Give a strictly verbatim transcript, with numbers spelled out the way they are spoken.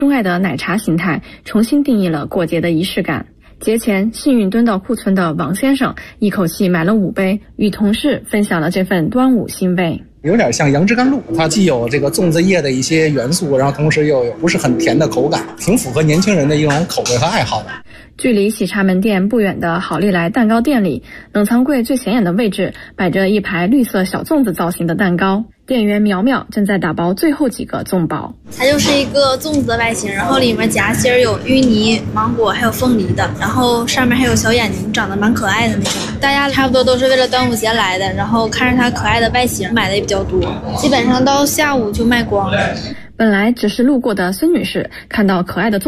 钟爱的奶茶形态重新定义了过节的仪式感。节前，幸运蹲到库存的王先生一口气买了五杯，与同事分享了这份端午欣慰。 有点像杨枝甘露，它既有这个粽子叶的一些元素，然后同时又有不是很甜的口感，挺符合年轻人的一种口味和爱好的。 距离喜茶门店不远的好利来蛋糕店里，冷藏柜最显眼的位置摆着一排绿色小粽子造型的蛋糕。店员苗苗正在打包最后几个粽包， 它就是一个粽子的外形，然后里面夹心有芋泥、芒果还有凤梨的，然后上面还有小眼睛，长得蛮可爱的那种。大家差不多都是为了端午节来的，然后看着它可爱的外形买的也比较多，基本上到下午就卖光了。 本来只是路过的孙女士看到可爱的粽